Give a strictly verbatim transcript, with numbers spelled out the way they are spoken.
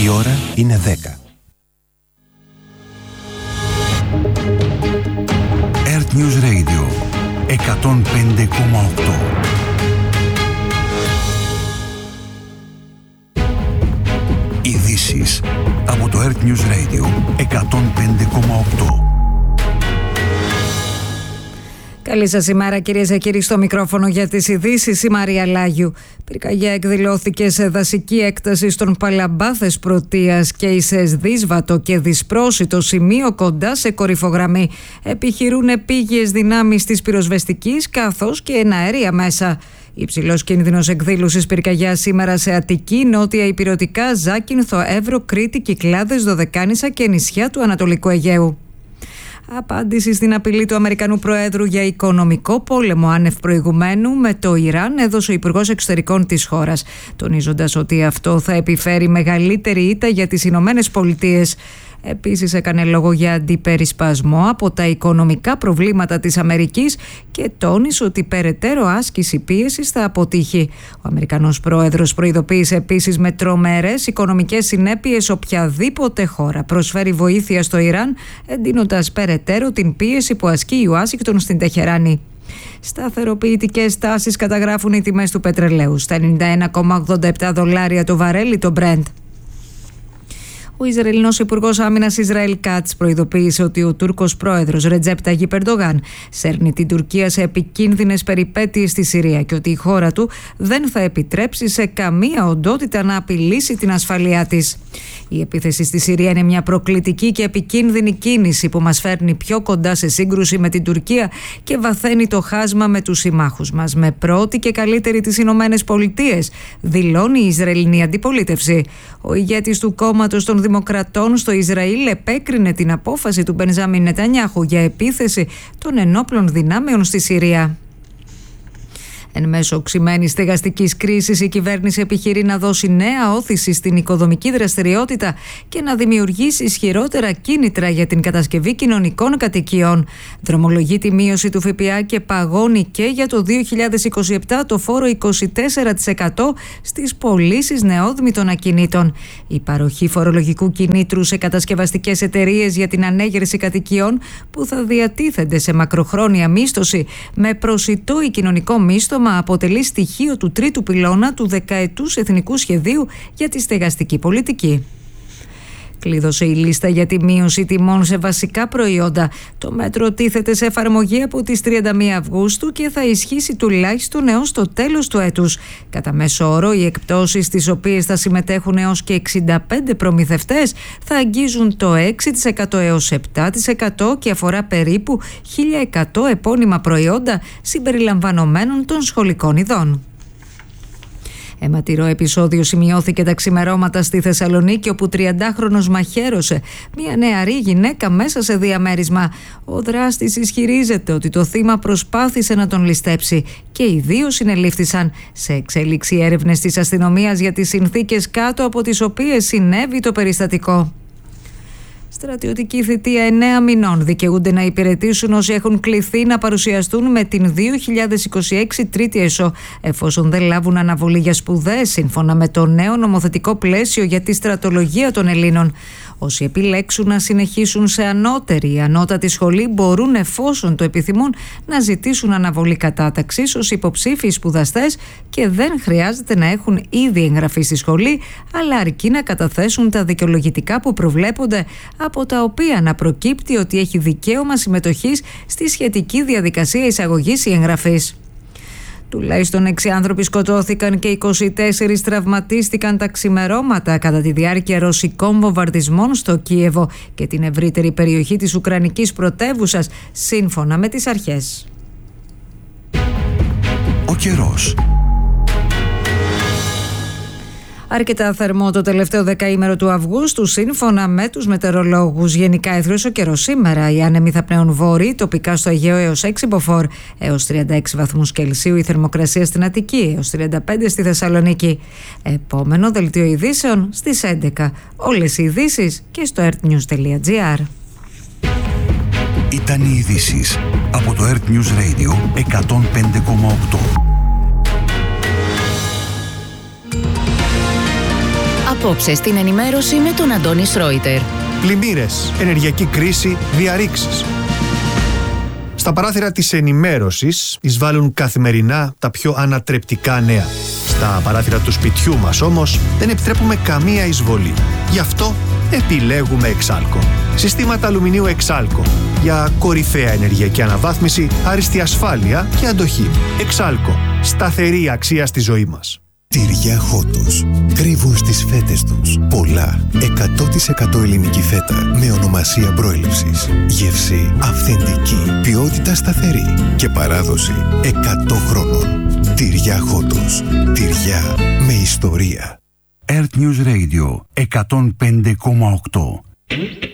Η ώρα είναι δέκα. Earth News Radio εκατόν πέντε κόμμα οκτώ. Ειδήσεις από το Earth News Radio εκατόν πέντε κόμμα οκτώ. Καλή σας ημέρα, κυρίες και κύριοι, στο μικρόφωνο για τις ειδήσεις η Μαρία Λάγιου. Πυρκαγιά εκδηλώθηκε σε δασική έκταση στον Παλαμπάθες Πρωτείας και σε σδίσβατο και δυσπρόσιτο σημείο κοντά σε κορυφογραμμή. Επιχειρούν επίγειες δυνάμεις της πυροσβεστικής καθώς και εναέρια μέσα. Υψηλός κίνδυνος εκδήλωσης πυρκαγιάς σήμερα σε Αττική, Νότια Ηπειρωτικά, Ζάκυνθο, Εύρο, Κρήτη, Κυκλάδες, Δωδεκάνησα και νησιά του Ανατολικού Αιγαίου. Απάντηση στην απειλή του Αμερικανού Προέδρου για οικονομικό πόλεμο άνευ προηγουμένου με το Ιράν έδωσε ο Υπουργός Εξωτερικών της χώρας, τονίζοντας ότι αυτό θα επιφέρει μεγαλύτερη ήττα για τις Ηνωμένες Πολιτείες. Επίσης έκανε λόγο για αντιπερισπασμό από τα οικονομικά προβλήματα της Αμερικής και τόνισε ότι περαιτέρω άσκηση πίεσης θα αποτύχει. Ο Αμερικανός Πρόεδρος προειδοποίησε επίσης με τρομερές οικονομικές συνέπειες οποιαδήποτε χώρα προσφέρει βοήθεια στο Ιράν, εντείνοντας περαιτέρω την πίεση που ασκεί η Ουάσιγκτον στην Τεχεράνη. Σταθεροποιητικές τάσεις καταγράφουν οι τιμές του πετρελαίου στα ενενήντα ένα κόμμα ογδόντα επτά δολάρια το βαρέλι το Brent. Ο Ισραηλινός Υπουργός Άμυνας Ισραήλ Κάτς προειδοποίησε ότι ο Τούρκος πρόεδρος Ρετζέπ Ταγιπ Ερντογάν σέρνει την Τουρκία σε επικίνδυνες περιπέτειες στη Συρία και ότι η χώρα του δεν θα επιτρέψει σε καμία οντότητα να απειλήσει την ασφαλεία της. Η επίθεση στη Συρία είναι μια προκλητική και επικίνδυνη κίνηση που μας φέρνει πιο κοντά σε σύγκρουση με την Τουρκία και βαθαίνει το χάσμα με τους συμμάχους μας, με πρώτη και καλύτερη τις Ηνωμένες Πολιτείες, δηλώνει η Ισραηλινή αντιπολίτευση. Ο ηγέτης του κόμματος των Δημοκρατών στο Ισραήλ επέκρινε την απόφαση του Μπενζάμιν Νετανιάχου για επίθεση των ενόπλων δυνάμεων στη Συρία. Εν μέσω οξυμένης στεγαστικής κρίσης, η κυβέρνηση επιχειρεί να δώσει νέα όθηση στην οικοδομική δραστηριότητα και να δημιουργήσει ισχυρότερα κίνητρα για την κατασκευή κοινωνικών κατοικιών. Δρομολογεί τη μείωση του ΦΠΑ και παγώνει και για το δύο χιλιάδες είκοσι επτά το φόρο είκοσι τέσσερα τοις εκατό στις πωλήσεις νεόδμητων ακινήτων. Η παροχή φορολογικού κινήτρου σε κατασκευαστικές εταιρείες για την ανέγερση κατοικιών που θα διατίθενται σε μακροχρόνια μίσθωση με προσιτό ή κοινωνικό μίσθωμα αποτελεί στοιχείο του τρίτου πυλώνα του δεκαετούς εθνικού σχεδίου για τη στεγαστική πολιτική. Κλείδωσε η λίστα για τη μείωση τιμών σε βασικά προϊόντα. Το μέτρο τίθεται σε εφαρμογή από τις τριάντα μία Αυγούστου και θα ισχύσει τουλάχιστον έως το τέλος του έτους. Κατά μέσο όρο, οι εκπτώσεις στις οποίες θα συμμετέχουν έως και εξήντα πέντε προμηθευτές θα αγγίζουν το έξι τοις εκατό έως επτά τοις εκατό και αφορά περίπου χίλια εκατό επώνυμα προϊόντα συμπεριλαμβανομένων των σχολικών ειδών. Αιματηρό επεισόδιο σημειώθηκε τα ξημερώματα στη Θεσσαλονίκη, όπου τριαντάχρονος μαχαίρωσε μια νεαρή γυναίκα μέσα σε διαμέρισμα. Ο δράστης ισχυρίζεται ότι το θύμα προσπάθησε να τον ληστέψει και οι δύο συνελήφθησαν. Σε εξέλιξη έρευνες της αστυνομίας για τις συνθήκες κάτω από τις οποίες συνέβη το περιστατικό. Στρατιωτική θητεία εννέα μηνών δικαιούνται να υπηρετήσουν όσοι έχουν κληθεί να παρουσιαστούν με την δύο χιλιάδες είκοσι έξι τρίτη ΕΣΟ, εφόσον δεν λάβουν αναβολή για σπουδές, σύμφωνα με το νέο νομοθετικό πλαίσιο για τη στρατολογία των Ελλήνων. Όσοι επιλέξουν να συνεχίσουν σε ανώτερη ή ανώτατη σχολή μπορούν, εφόσον το επιθυμούν, να ζητήσουν αναβολή κατάταξης ως υποψήφιοι σπουδαστές και δεν χρειάζεται να έχουν ήδη εγγραφεί στη σχολή, αλλά αρκεί να καταθέσουν τα δικαιολογητικά που προβλέπονται, από τα οποία να προκύπτει ότι έχει δικαίωμα συμμετοχής στη σχετική διαδικασία εισαγωγής ή εγγραφής. Τουλάχιστον έξι άνθρωποι σκοτώθηκαν και είκοσι τέσσερις τραυματίστηκαν τα ξημερώματα κατά τη διάρκεια ρωσικών βομβαρδισμών στο Κίεβο και την ευρύτερη περιοχή της Ουκρανικής πρωτεύουσας, σύμφωνα με τις αρχές. Ο καιρός. Αρκετά θερμό το τελευταίο δεκαήμερο του Αυγούστου, σύμφωνα με τους μετεωρολόγους. Γενικά αιθρός ο καιρός σήμερα. Οι άνεμοι θα πνέουν βόρειοι, τοπικά στο Αιγαίο έως έξι μποφόρ, έως τριάντα έξι βαθμούς Κελσίου. Η θερμοκρασία στην Αττική έως τριάντα πέντε στη Θεσσαλονίκη. Επόμενο δελτίο ειδήσεων στις έντεκα. Όλες οι ειδήσεις και στο earthnews τελεία gr. Ήταν οι ειδήσεις από το Earth News Radio εκατόν πέντε κόμμα οκτώ. απόψε στην ενημέρωση με τον Αντώνη Σρόιτερ. Πλημμύρες, ενεργειακή κρίση, διαρρήξεις. Στα παράθυρα της ενημέρωσης εισβάλλουν καθημερινά τα πιο ανατρεπτικά νέα. Στα παράθυρα του σπιτιού μας όμως δεν επιτρέπουμε καμία εισβολή. Γι' αυτό επιλέγουμε Εξάλκο. Συστήματα αλουμινίου Εξάλκο για κορυφαία ενεργειακή αναβάθμιση, άριστη ασφάλεια και αντοχή. Εξάλκο. Σταθερή αξία στη ζωή μας. Τυριά Χότος. Κρύβουν στις φέτες τους πολλά εκατό τοις εκατό ελληνική φέτα με ονομασία προέλευσης. Γεύση αυθεντική, ποιότητα σταθερή και παράδοση εκατό χρόνων. Τυριά Χότος. Τυριά με ιστορία. Earth News Radio εκατόν πέντε κόμμα οκτώ.